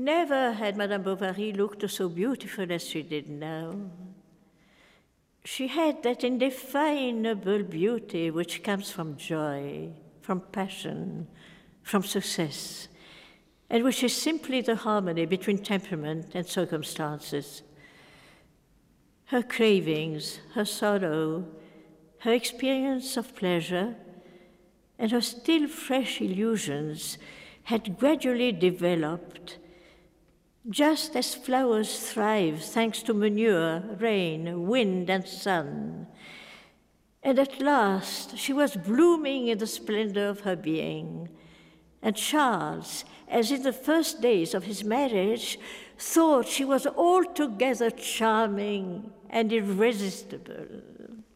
Never had Madame Bovary looked so beautiful as she did now. She had that indefinable beauty which comes from joy, from passion, from success, and which is simply the harmony between temperament and circumstances. Her cravings, her sorrow, her experience of pleasure, and her still fresh illusions had gradually developed, just as flowers thrive thanks to manure, rain, wind, and sun. And at last she was blooming in the splendor of her being. And Charles, as in the first days of his marriage, thought she was altogether charming and irresistible.